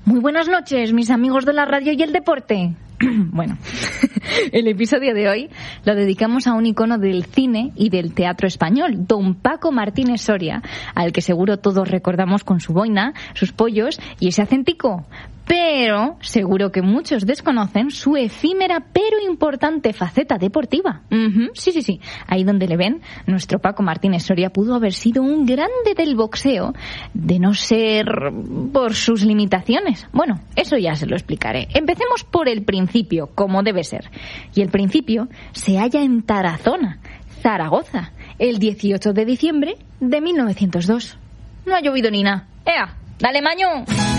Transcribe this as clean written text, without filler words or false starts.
Muy buenas noches, mis amigos de la radio y el deporte. Bueno, el episodio de hoy lo dedicamos a un icono del cine y del teatro español, don Paco Martínez Soria, al que seguro todos recordamos con su boina, sus pollos y ese acentico. Pero seguro que muchos desconocen su efímera pero importante faceta deportiva. Sí. Ahí donde le ven, nuestro Paco Martínez Soria pudo haber sido un grande del boxeo, de no ser por sus limitaciones. Bueno, eso ya se lo explicaré. Empecemos por el principio, como debe ser. Y el principio se halla en Tarazona, Zaragoza, el 18 de diciembre de 1902. No ha llovido ni nada. ¡Ea! ¡Dale, maño!